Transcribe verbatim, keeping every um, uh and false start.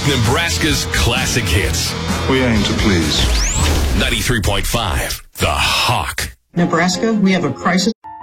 Nebraska's classic hits. We aim to please. ninety-three point five, The Hawk. Nebraska, we have a crisis.